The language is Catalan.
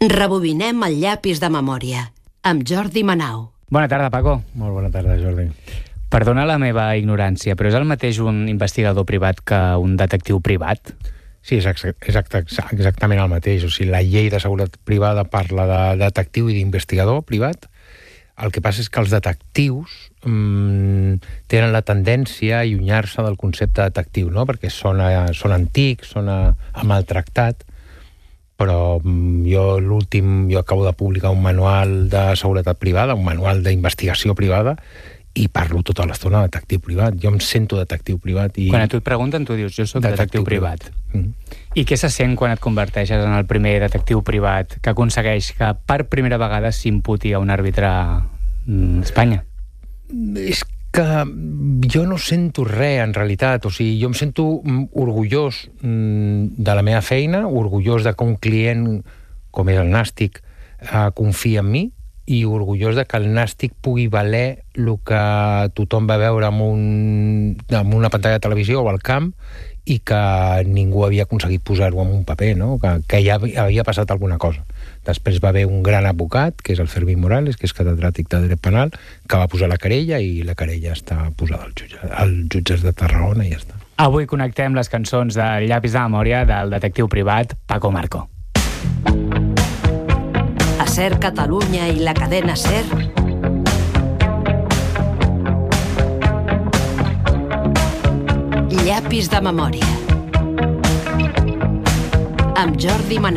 Rebobinem el llapis de memòria, amb Jordi Manau. Bona tarda, Paco. Molt bona tarda, Jordi. Perdona la meva ignorància, però és el mateix un investigador privat que un detectiu privat? Sí, és exactament el mateix. O sigui, la llei de seguretat privada parla de detectiu i d'investigador privat. El que passa és que els detectius tenen la tendència a allunyar-se del concepte detectiu, no? Perquè són antics, ha maltractat, però jo acabo de publicar un manual de seguretat privada, un manual d'investigació privada, i parlo tota l'estona de detectiu privat. Jo em sento detectiu privat. Quan a tu et pregunten, tu dius, jo soc detectiu privat. I què se sent quan et converteixes en el primer detectiu privat que aconsegueix que per primera vegada s'imputi a un àrbitre a Espanya? És que jo no sento res, en realitat. O sigui, jo em sento orgullós de la meva feina, orgullós de que un client, com és el Nàstic, confia en mi, i orgullós de que el Nàstic pugui valer el que tothom va veure amb una pantalla de televisió o al camp i que ningú havia aconseguit posar-ho en un paper, no? Que ja havia passat alguna cosa. Després va haver un gran advocat, que és el Fermín Morales, que és catedràtic de dret penal, que va posar la querella i la querella està posada als jutges de Tarragona i ja està. Avui connectem les cançons del llapis de memòria del detectiu privat Paco Marco. A SER Catalunya i la cadena SER. Llapis de memòria. Amb Jordi Manau.